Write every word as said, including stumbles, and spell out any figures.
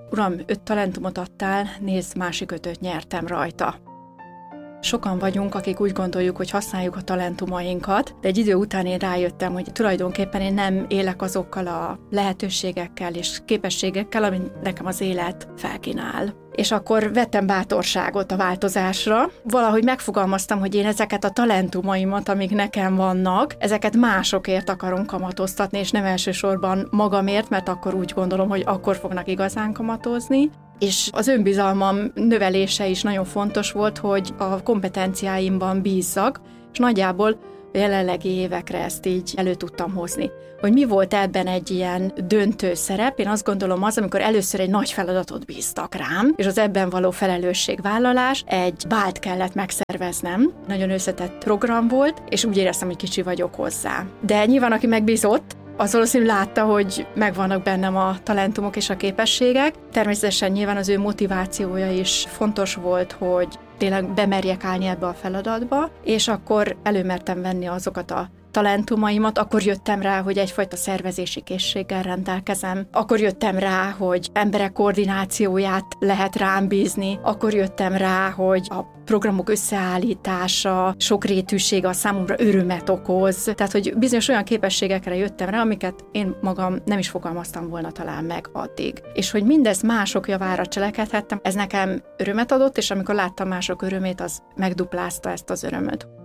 uram, öt talentumot adtál, nézd, másik ötöt nyertem rajta. Sokan vagyunk, akik úgy gondoljuk, hogy használjuk a talentumainkat, de egy idő után én rájöttem, hogy tulajdonképpen én nem élek azokkal a lehetőségekkel és képességekkel, amit nekem az élet felkínál. És akkor vettem bátorságot a változásra. Valahogy megfogalmaztam, hogy én ezeket a talentumaimat, amik nekem vannak, ezeket másokért akarom kamatoztatni, és nem elsősorban magamért, mert akkor úgy gondolom, hogy akkor fognak igazán kamatozni. És az önbizalmam növelése is nagyon fontos volt, hogy a kompetenciáimban bízzak, és nagyjából a jelenlegi évekre ezt így elő tudtam hozni. Hogy mi volt ebben egy ilyen döntő szerep, én azt gondolom az, amikor először egy nagy feladatot bíztak rám, és az ebben való felelősségvállalás, egy bált kellett megszerveznem. Nagyon összetett program volt, és úgy éreztem, hogy kicsi vagyok hozzá. De nyilván, aki megbízott, az valószínűleg látta, hogy megvannak bennem a talentumok és a képességek. Természetesen nyilván az ő motivációja is fontos volt, hogy tényleg bemerjek állni ebbe a feladatba, és akkor előmertem venni azokat a talentumaimat, akkor jöttem rá, hogy egyfajta szervezési készséggel rendelkezem, akkor jöttem rá, hogy emberek koordinációját lehet rám bízni, akkor jöttem rá, hogy a programok összeállítása, sokrétűsége a számomra örömet okoz, tehát hogy bizonyos olyan képességekre jöttem rá, amiket én magam nem is fogalmaztam volna talán meg addig. És hogy mindez mások javára cselekedhettem, ez nekem örömet adott, és amikor láttam mások örömét, az megduplázta ezt az örömöt.